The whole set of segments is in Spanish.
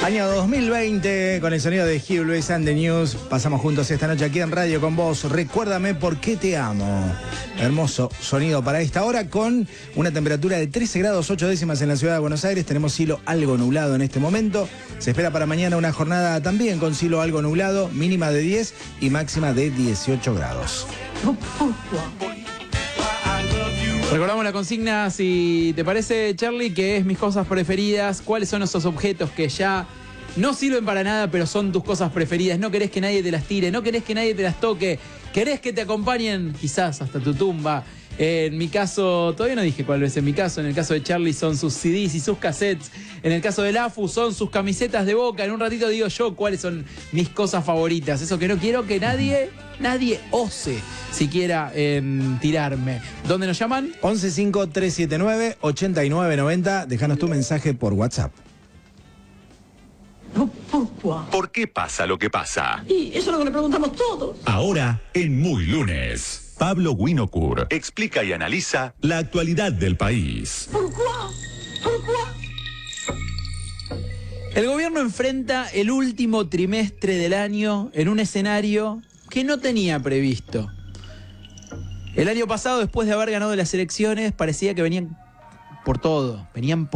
Año 2020, con el sonido de Hugh Lewis and the News. Pasamos juntos esta noche aquí en Radio con vos. Recuérdame por qué te amo. Hermoso sonido para esta hora, con una temperatura de 13 grados 8 décimas en la ciudad de Buenos Aires. Tenemos cielo algo nublado en este momento. Se espera para mañana una jornada también con cielo algo nublado, mínima de 10 y máxima de 18 grados. Recordamos la consigna, si te parece, Charlie, que es mis cosas preferidas. ¿Cuáles son esos objetos que ya no sirven para nada, pero son tus cosas preferidas? No querés que nadie te las tire, no querés que nadie te las toque, querés que te acompañen quizás hasta tu tumba. En mi caso, todavía no dije cuál es en mi caso. En el caso de Charlie son sus CDs y sus cassettes. En el caso de Lafu son sus camisetas de Boca. En un ratito digo yo cuáles son mis cosas favoritas. Eso que no quiero que nadie ose siquiera tirarme. ¿Dónde nos llaman? 115-379-8990. Déjanos tu mensaje por WhatsApp. ¿Por qué pasa lo que pasa? Y eso es lo que le preguntamos todos. Ahora, en Muy Lunes, Pablo Winokur explica y analiza la actualidad del país. El gobierno enfrenta el último trimestre del año en un escenario que no tenía previsto. El año pasado, después de haber ganado las elecciones, parecía que venían por todo.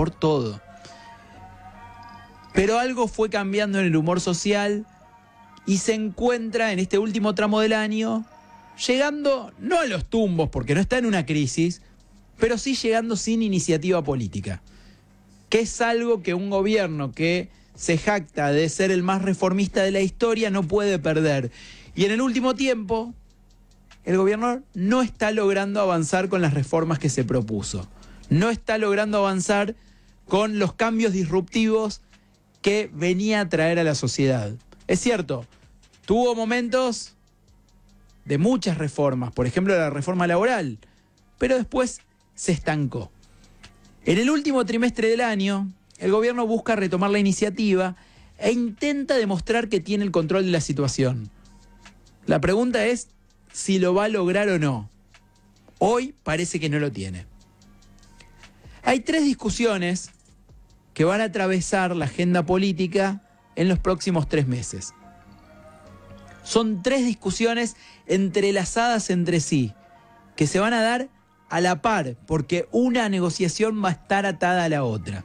Pero algo fue cambiando en el humor social y se encuentra en este último tramo del año llegando no a los tumbos, porque no está en una crisis, pero sí llegando sin iniciativa política, que es algo que un gobierno que se jacta de ser el más reformista de la historia no puede perder. Y en el último tiempo, el gobierno no está logrando avanzar con las reformas que se propuso. No está logrando avanzar con los cambios disruptivos que venía a traer a la sociedad. Es cierto, tuvo momentos de muchas reformas, por ejemplo la reforma laboral, pero después se estancó. En el último trimestre del año, el gobierno busca retomar la iniciativa e intenta demostrar que tiene el control de la situación. La pregunta es si lo va a lograr o no. Hoy parece que no lo tiene. Hay 3 discusiones que van a atravesar la agenda política en los próximos 3 meses. Son 3 discusiones entrelazadas entre sí, que se van a dar a la par, porque una negociación va a estar atada a la otra.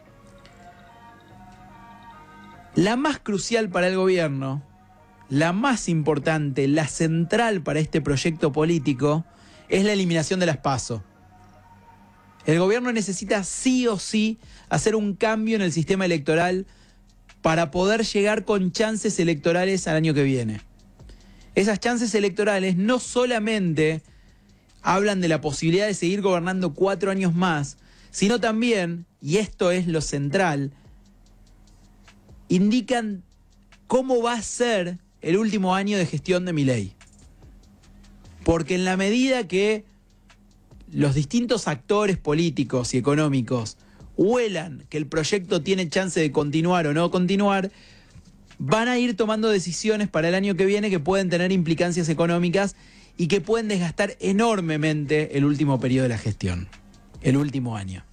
La más crucial para el gobierno, la más importante, la central para este proyecto político, es la eliminación de las PASO. El gobierno necesita sí o sí hacer un cambio en el sistema electoral para poder llegar con chances electorales al año que viene. Esas chances electorales no solamente hablan de la posibilidad de seguir gobernando 4 años más, sino también, y esto es lo central, indican cómo va a ser el último año de gestión de Milei. Porque en la medida que los distintos actores políticos y económicos huelan que el proyecto tiene chance de continuar o no continuar, van a ir tomando decisiones para el año que viene que pueden tener implicancias económicas y que pueden desgastar enormemente el último periodo de la gestión, el último año.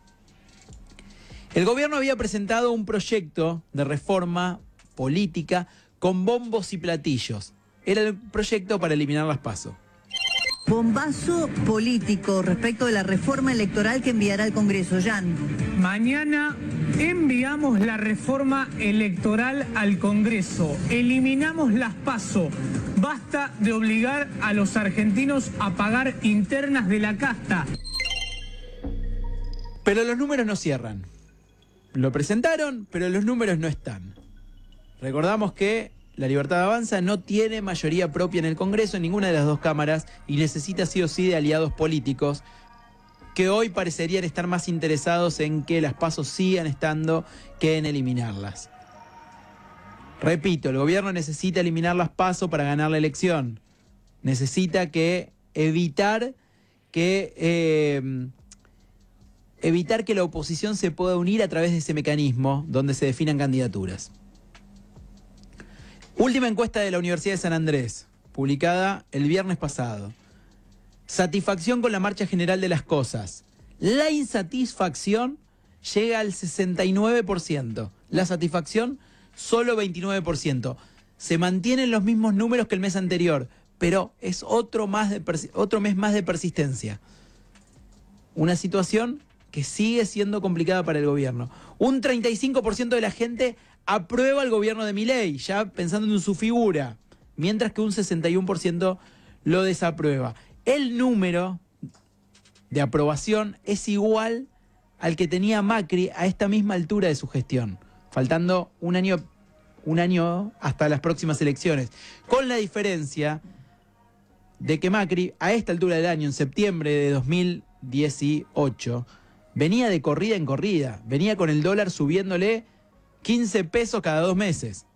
El gobierno había presentado un proyecto de reforma política con bombos y platillos. Era el proyecto para eliminar las PASO. Bombazo político respecto de la reforma electoral que enviará al Congreso. Jan. Mañana enviamos la reforma electoral al Congreso. Eliminamos las PASO. Basta de obligar a los argentinos a pagar internas de la casta. Pero los números no cierran. Lo presentaron, pero los números no están. Recordamos que La Libertad Avanza no tiene mayoría propia en el Congreso, en ninguna de las 2 cámaras, y necesita sí o sí de aliados políticos que hoy parecerían estar más interesados en que las PASO sigan estando que en eliminarlas. Repito, el gobierno necesita eliminar las PASO para ganar la elección. Necesita evitar que la oposición se pueda unir a través de ese mecanismo donde se definan candidaturas. Última encuesta de la Universidad de San Andrés, publicada el viernes pasado. Satisfacción con la marcha general de las cosas. La insatisfacción llega al 69%. La satisfacción, solo 29%. Se mantienen los mismos números que el mes anterior, pero es otro mes más de persistencia. Una situación que sigue siendo complicada para el gobierno. Un 35% de la gente aprueba el gobierno de Milei, ya pensando en su figura, mientras que un 61% lo desaprueba. El número de aprobación es igual al que tenía Macri a esta misma altura de su gestión, faltando un año hasta las próximas elecciones, con la diferencia de que Macri, a esta altura del año, en septiembre de 2018, venía de corrida en corrida, venía con el dólar subiéndole 15 pesos cada 2 meses.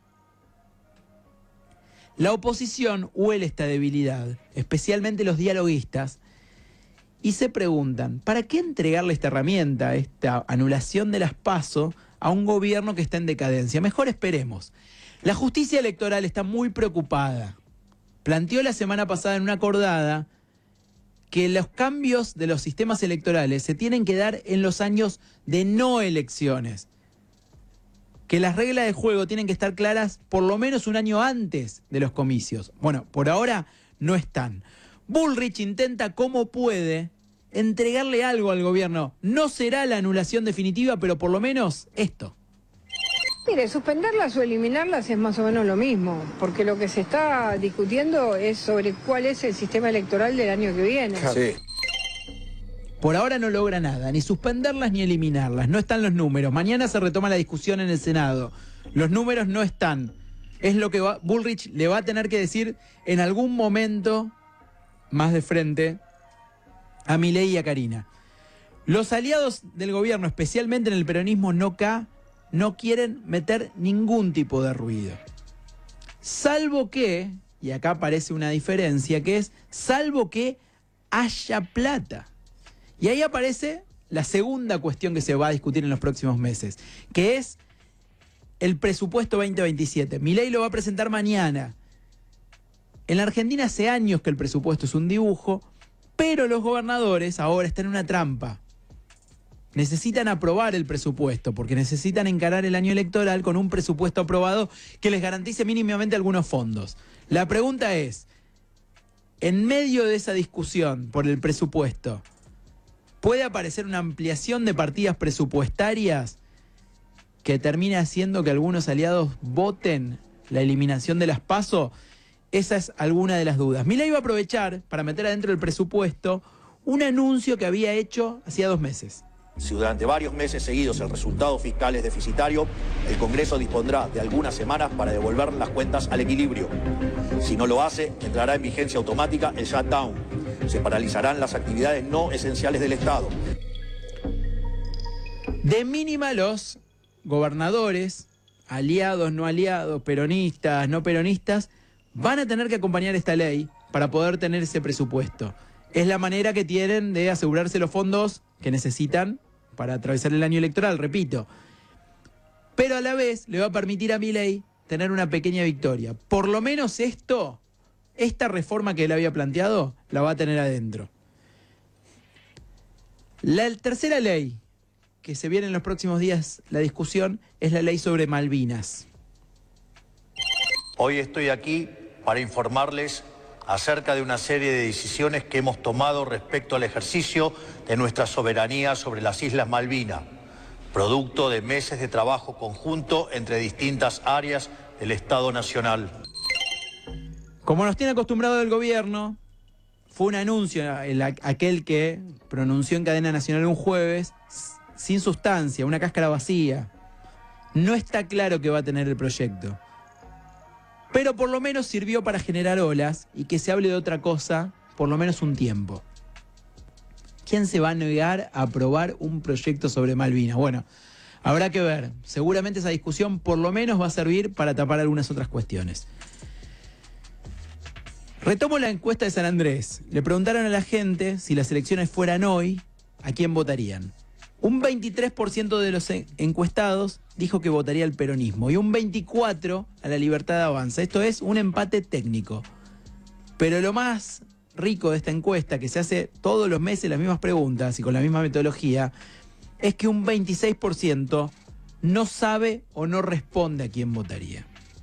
La oposición huele esta debilidad, especialmente los dialoguistas, y se preguntan, ¿para qué entregarle esta herramienta, esta anulación de las PASO, a un gobierno que está en decadencia? Mejor esperemos. La justicia electoral está muy preocupada. Planteó la semana pasada en una acordada que los cambios de los sistemas electorales se tienen que dar en los años de no elecciones. Que las reglas de juego tienen que estar claras por lo menos un año antes de los comicios. Bueno, por ahora no están. Bullrich intenta como puede entregarle algo al gobierno. No será la anulación definitiva, pero por lo menos esto. Mire, suspenderlas o eliminarlas es más o menos lo mismo, porque lo que se está discutiendo es sobre cuál es el sistema electoral del año que viene. Sí. Por ahora no logra nada, ni suspenderlas ni eliminarlas. No están los números. Mañana se retoma la discusión en el Senado. Los números no están. Es lo que Bullrich le va a tener que decir en algún momento más de frente a Milei y a Karina. Los aliados del gobierno, especialmente en el peronismo no quieren meter ningún tipo de ruido. Salvo que, y acá aparece una diferencia, que es salvo que haya plata. Y ahí aparece la segunda cuestión que se va a discutir en los próximos meses, que es el presupuesto 2027. Milei lo va a presentar mañana. En la Argentina hace años que el presupuesto es un dibujo, pero los gobernadores ahora están en una trampa. Necesitan aprobar el presupuesto, porque necesitan encarar el año electoral con un presupuesto aprobado que les garantice mínimamente algunos fondos. La pregunta es, en medio de esa discusión por el presupuesto, ¿puede aparecer una ampliación de partidas presupuestarias que termine haciendo que algunos aliados voten la eliminación de las PASO? Esa es alguna de las dudas. Milei iba a aprovechar para meter adentro del presupuesto un anuncio que había hecho hacía 2 meses. Si durante varios meses seguidos el resultado fiscal es deficitario, el Congreso dispondrá de algunas semanas para devolver las cuentas al equilibrio. Si no lo hace, entrará en vigencia automática el shutdown. Se paralizarán las actividades no esenciales del Estado. De mínima, los gobernadores, aliados, no aliados, peronistas, no peronistas, van a tener que acompañar esta ley para poder tener ese presupuesto. Es la manera que tienen de asegurarse los fondos que necesitan para atravesar el año electoral, repito. Pero a la vez le va a permitir a Milei tener una pequeña victoria. Por lo menos esta reforma que él había planteado, la va a tener adentro. La tercera ley que se viene en los próximos días, la discusión, es la ley sobre Malvinas. Hoy estoy aquí para informarles acerca de una serie de decisiones que hemos tomado respecto al ejercicio de nuestra soberanía sobre las Islas Malvinas, producto de meses de trabajo conjunto entre distintas áreas del Estado Nacional. Como nos tiene acostumbrado el gobierno, fue un anuncio, aquel que pronunció en cadena nacional un jueves, sin sustancia, una cáscara vacía. No está claro qué va a tener el proyecto. Pero por lo menos sirvió para generar olas y que se hable de otra cosa por lo menos un tiempo. ¿Quién se va a negar a aprobar un proyecto sobre Malvinas? Bueno, habrá que ver. Seguramente esa discusión por lo menos va a servir para tapar algunas otras cuestiones. Retomo la encuesta de San Andrés. Le preguntaron a la gente si las elecciones fueran hoy, ¿a quién votarían? Un 23% de los encuestados dijo que votaría al peronismo y un 24% a la Libertad Avanza. Esto es un empate técnico. Pero lo más rico de esta encuesta, que se hace todos los meses las mismas preguntas y con la misma metodología, es que un 26% no sabe o no responde a quién votaría.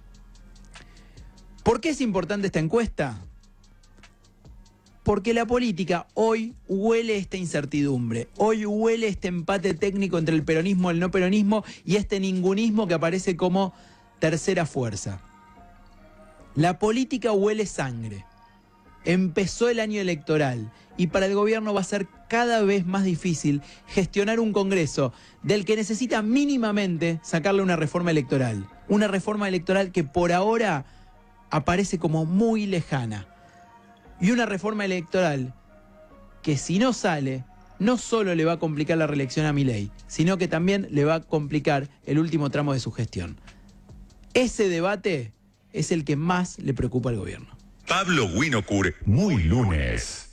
¿Por qué es importante esta encuesta? Porque la política hoy huele esta incertidumbre, hoy huele este empate técnico entre el peronismo y el no peronismo y este ningunismo que aparece como tercera fuerza. La política huele sangre. Empezó el año electoral y para el gobierno va a ser cada vez más difícil gestionar un Congreso del que necesita mínimamente sacarle una reforma electoral. Una reforma electoral que por ahora aparece como muy lejana. Y una reforma electoral que si no sale, no solo le va a complicar la reelección a Milei, sino que también le va a complicar el último tramo de su gestión. Ese debate es el que más le preocupa al gobierno. Pablo Winocur, muy lunes.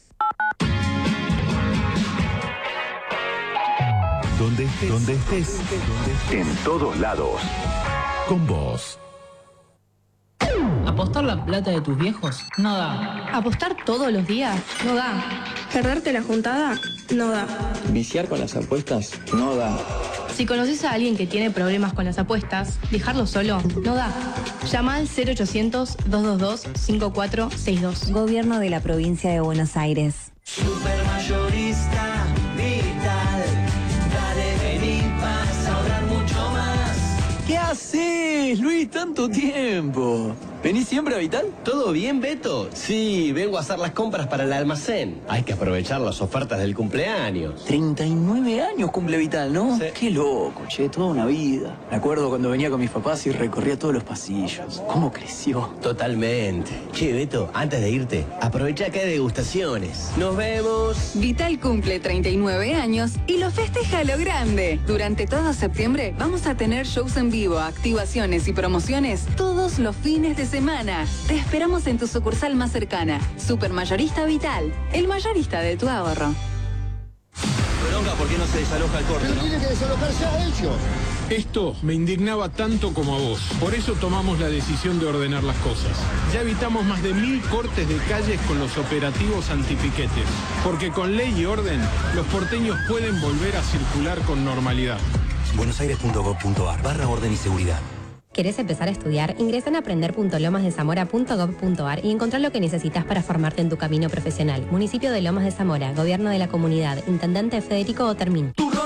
Donde estés, en todos lados. Con vos. ¿Apostar la plata de tus viejos? No da. ¿Apostar todos los días? No da. ¿Perderte la juntada? No da. ¿Viciar con las apuestas? No da. Si conoces a alguien que tiene problemas con las apuestas, dejarlo solo no da. Llama al 0800-222-5462. Gobierno de la Provincia de Buenos Aires. Supermayorista Vital. Dale, vení, vas a ahorrar mucho más. ¿Qué haces, Luis? Tanto tiempo. ¿Venís siempre a Vital? ¿Todo bien, Beto? Sí, vengo a hacer las compras para el almacén. Hay que aprovechar las ofertas del cumpleaños. 39 años cumple Vital, ¿no? Sí. Qué loco, che, toda una vida. Me acuerdo cuando venía con mis papás y recorría todos los pasillos. ¿Cómo creció? Totalmente. Che, Beto, antes de irte, aprovecha que hay degustaciones. ¡Nos vemos! Vital cumple 39 años y lo festeja a lo grande. Durante todo septiembre vamos a tener shows en vivo, activaciones y promociones todos los fines de semana. Te esperamos en tu sucursal más cercana. Supermayorista Vital, el mayorista de tu ahorro. Bronca, ¿por qué no se desaloja el corte? Pero tiene que desalojarse a ellos. Esto me indignaba tanto como a vos. Por eso tomamos la decisión de ordenar las cosas. Ya evitamos más de 1000 cortes de calles con los operativos antipiquetes. Porque con ley y orden, los porteños pueden volver a circular con normalidad. buenosaires.gov.ar/orden y seguridad. ¿Querés empezar a estudiar? Ingresa en aprender.lomasdezamora.gov.ar y encontrar lo que necesitas para formarte en tu camino profesional. Municipio de Lomas de Zamora, Gobierno de la Comunidad, Intendente Federico Otermin.